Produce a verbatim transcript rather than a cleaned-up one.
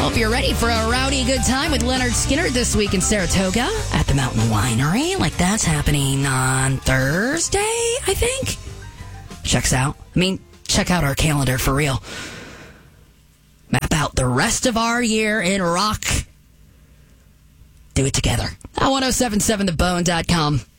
Hope you're ready for a rowdy good time with Leonard Skinner this week in Saratoga at the Mountain Winery. Like that's happening on Thursday, I think. Checks out. I mean, check out our calendar for real. Map out the rest of our year in rock. Do it together. At ten seventy-seven the bone dot com.